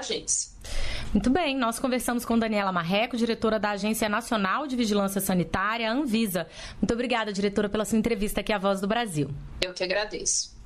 agência. Muito bem, nós conversamos com Daniela Marreco, diretora da Agência Nacional de Vigilância Sanitária, Anvisa. Muito obrigada, diretora, pela sua entrevista aqui à Voz do Brasil. Eu que agradeço.